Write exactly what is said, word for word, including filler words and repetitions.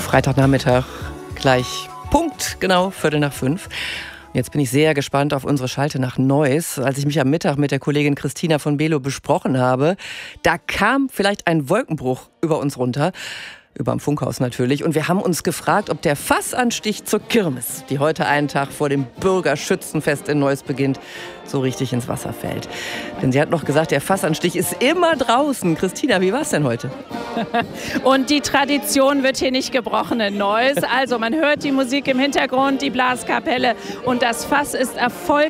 Freitagnachmittag, gleich Punkt, genau, Viertel nach fünf. Jetzt bin ich sehr gespannt auf unsere Schalte nach Neuss. Als ich mich am Mittag mit der Kollegin Christina von Below besprochen habe, da kam vielleicht ein Wolkenbruch über uns runter. Über dem Funkhaus natürlich. Und wir haben uns gefragt, ob der Fassanstich zur Kirmes, die heute einen Tag vor dem Bürgerschützenfest in Neuss beginnt, so richtig ins Wasser fällt. Denn sie hat noch gesagt, der Fassanstich ist immer draußen. Christina, wie war es denn heute? Und die Tradition wird hier nicht gebrochen in Neuss. Also man hört die Musik im Hintergrund, die Blaskapelle und das Fass ist erfolgreich